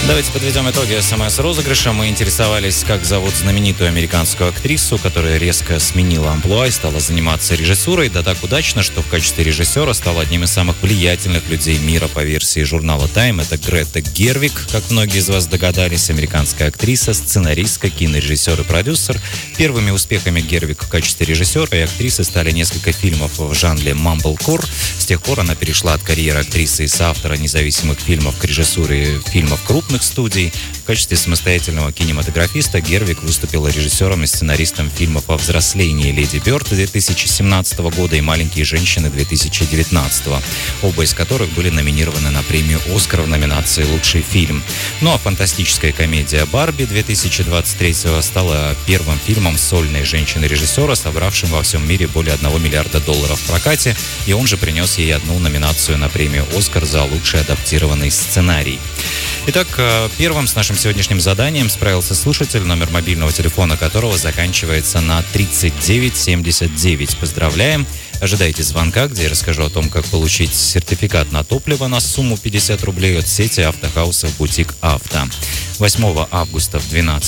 Давайте подведем итоги СМС-розыгрыша. Мы интересовались, как зовут знаменитую американскую актрису, которая резко сменила амплуа и стала заниматься режиссурой, да так удачно, что в качестве режиссера стала одним из самых влиятельных людей мира по версии журнала Time. Это Грета Гервиг, как многие из вас догадались, американская актриса, сценаристка, кинорежиссер и продюсер. Первыми успехами Гервиг в качестве режиссера и актрисы стали несколько фильмов в жанре мамблкор. С тех пор она перешла от карьеры актрисы и соавтора независимых фильмов к режиссуре фильмов крупных студий. В качестве самостоятельного кинематографиста Гервиг выступила режиссером и сценаристом фильмов о взрослении «Леди Бёрд» 2017 года и «Маленькие женщины» 2019, оба из которых были номинированы на премию «Оскар» в номинации «Лучший фильм». Ну а фантастическая комедия «Барби» 2023 стала первым фильмом сольной женщины-режиссера, собравшим во всем мире более $1 миллиарда в прокате, и он же принес ей одну номинацию на премию «Оскар» за лучший адаптированный сценарий. Итак, первым с нашим сегодняшним заданием справился слушатель, номер мобильного телефона которого заканчивается на 3979. Поздравляем! Ожидайте звонка, где я расскажу о том, как получить сертификат на топливо на сумму 50 рублей от сети автохаусов «Бутик Авто». 8 августа в 12